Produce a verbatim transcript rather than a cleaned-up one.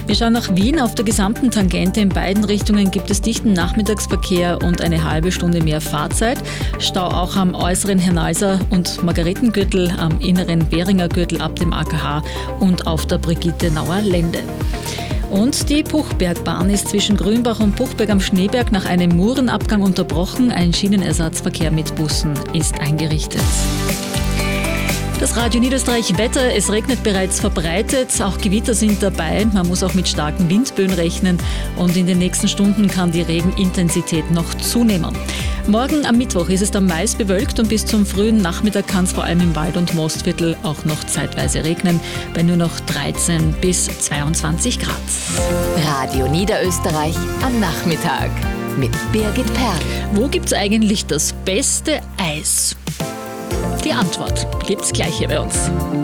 Wir schauen nach Wien. Auf der gesamten Tangente in beiden Richtungen gibt es dichten Nachmittagsverkehr und eine halbe Stunde mehr Fahrzeit. Stau auch am äußeren Hernalser und Margaretengürtel, am inneren Beringer Gürtel ab dem A K H und auf der Brigittenauer Lände. Und die Puchbergbahn ist zwischen Grünbach und Puchberg am Schneeberg nach einem Murenabgang unterbrochen. Ein Schienenersatzverkehr mit Bussen ist eingerichtet. Das Radio Niederösterreich Wetter, es regnet bereits verbreitet, auch Gewitter sind dabei, man muss auch mit starken Windböen rechnen und in den nächsten Stunden kann die Regenintensität noch zunehmen. Morgen am Mittwoch ist es dann meist bewölkt und bis zum frühen Nachmittag kann es vor allem im Wald- und Mostviertel auch noch zeitweise regnen, bei nur noch dreizehn bis zweiundzwanzig Grad. Radio Niederösterreich am Nachmittag mit Birgit Perl. Wo gibt's eigentlich das beste Eis? Die Antwort gibt's gleich hier bei uns.